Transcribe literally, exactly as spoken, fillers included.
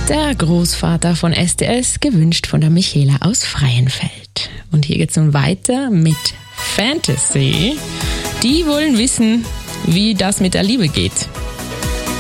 Der Großvater von S D S, gewünscht von der Michaela aus Freienfeld. Und hier geht's nun weiter mit Fantasy. Die wollen wissen, wie das mit der Liebe geht.